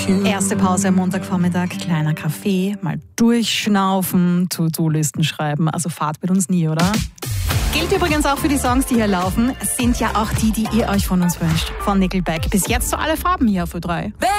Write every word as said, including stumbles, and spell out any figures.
Erste Pause am Montagvormittag, kleiner Kaffee, mal durchschnaufen, To-Do-Listen schreiben. Also Fahrt mit uns nie, oder? Gilt übrigens auch für die Songs, die hier laufen. Es sind ja auch die, die ihr euch von uns wünscht. Von Nickelback. Bis jetzt so alle Farben hier für drei.